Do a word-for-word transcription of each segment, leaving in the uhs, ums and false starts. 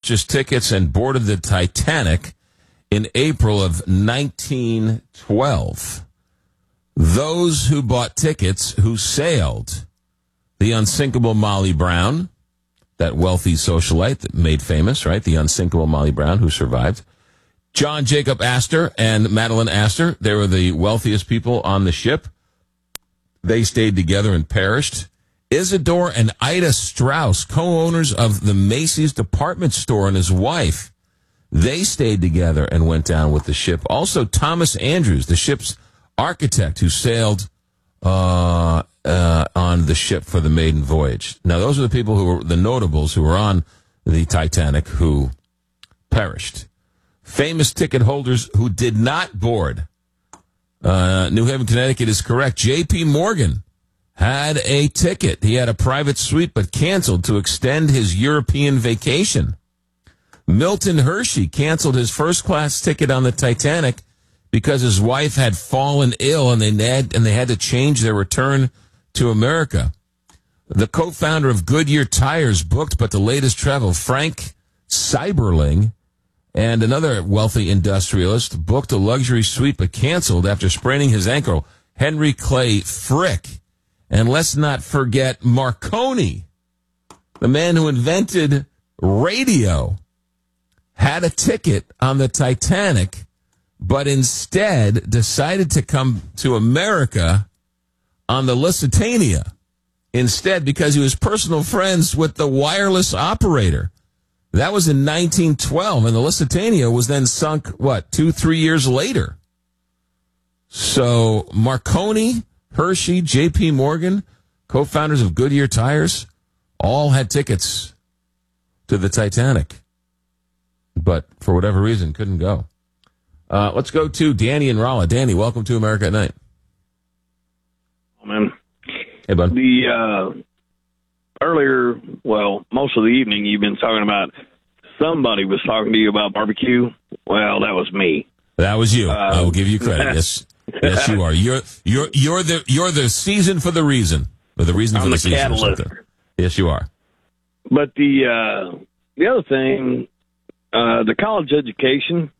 purchased tickets and boarded the Titanic in April of nineteen twelve. Those who bought tickets who sailed: the unsinkable Molly Brown, that wealthy socialite that made famous, right? The unsinkable Molly Brown, who survived. John Jacob Astor and Madeline Astor, they were the wealthiest people on the ship. They stayed together and perished. Isidore and Ida Strauss, co-owners of the Macy's department store, and his wife, they stayed together and went down with the ship. Also, Thomas Andrews, the ship's architect, who sailed uh, uh, on the ship for the maiden voyage. Now, those are the people who were the notables who were on the Titanic who perished. Famous ticket holders who did not board. Uh, New Haven, Connecticut is correct. J P. Morgan had a ticket. He had a private suite but canceled to extend his European vacation. Milton Hershey canceled his first-class ticket on the Titanic because his wife had fallen ill and they had, and they had to change their return to America. The co-founder of Goodyear Tires booked but delayed his travel. Frank Seiberling, and another wealthy industrialist, booked a luxury suite but canceled after spraining his ankle. Henry Clay Frick. And let's not forget Marconi, the man who invented radio, had a ticket on the Titanic, but instead decided to come to America on the Lusitania instead because he was personal friends with the wireless operator. That was in nineteen twelve, and the Lusitania was then sunk, what, two, three years later. So Marconi, Hershey, J P. Morgan, co-founders of Goodyear Tires, all had tickets to the Titanic, but for whatever reason couldn't go. Uh, let's go to Danny and Rolla. Danny, welcome to America at Night. Oh, man. Hey, bud. The uh, earlier, well, most of the evening, you've been talking about somebody was talking to you about barbecue. Well, that was me. That was you. Uh, I will give you credit. Yes, yes, you are. You're you're you're the you're the season for the reason, or the reason for I'm the, the season. catalyst. Yes, you are. But the uh, the other thing, uh, the college education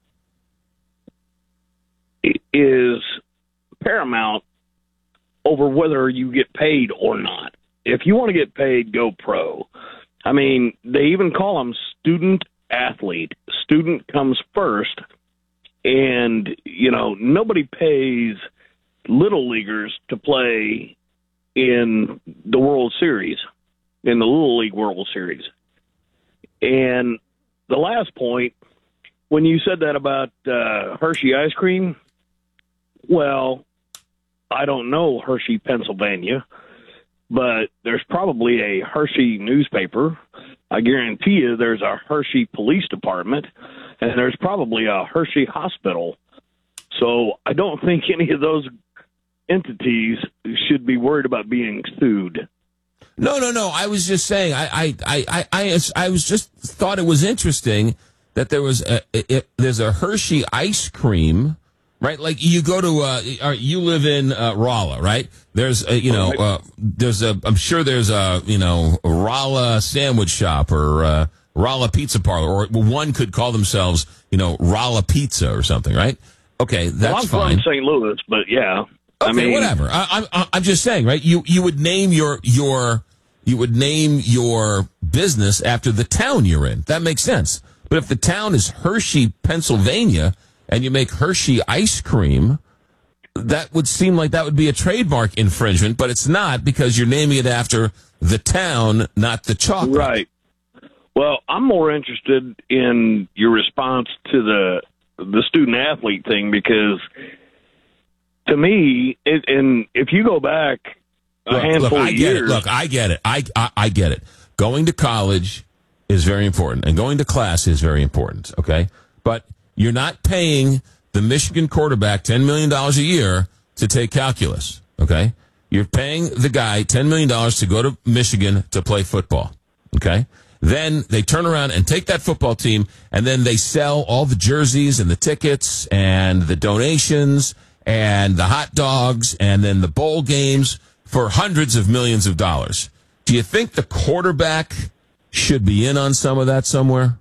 is paramount over whether you get paid or not. If you want to get paid, go pro. I mean, they even call them student athlete. Student comes first. And, you know, nobody pays little leaguers to play in the World Series, in the Little League World Series. And the last point, when you said that about uh, Hershey ice cream, well, I don't know Hershey, Pennsylvania, but there's probably a Hershey newspaper. I guarantee you there's a Hershey police department, and there's probably a Hershey hospital. So I don't think any of those entities should be worried about being sued. No, no, no. I was just saying. I, I, I, I, I, I was just thought it was interesting that there was a, it, there's a Hershey ice cream, right? Like you go to, uh, you live in uh, Rolla, right? There's, a, you know, uh, there's a, I'm sure there's a, you know, a Rolla sandwich shop or uh, Rolla pizza parlor, or one could call themselves, you know, Rolla Pizza or something, right? Okay, that's well, I'm fine. from Saint Louis, but yeah. Okay, I mean, whatever. I, I, I'm just saying, right? You you would name your your you would name your business after the town you're in. That makes sense. But if the town is Hershey, Pennsylvania, and you make Hershey ice cream, that would seem like that would be a trademark infringement. But it's not, because you're naming it after the town, not the chocolate. Right. Well, I'm more interested in your response to the the student athlete thing, because to me, it, and if you go back a Look, handful look, I of get years, it. Look, I get it. I, I I get it. Going to college is very important, and going to class is very important. Okay, but you're not paying the Michigan quarterback ten million dollars a year to take calculus. Okay, you're paying the guy ten million dollars to go to Michigan to play football. Okay. Then they turn around and take that football team, and then they sell all the jerseys and the tickets and the donations and the hot dogs and then the bowl games for hundreds of millions of dollars. Do you think the quarterback should be in on some of that somewhere?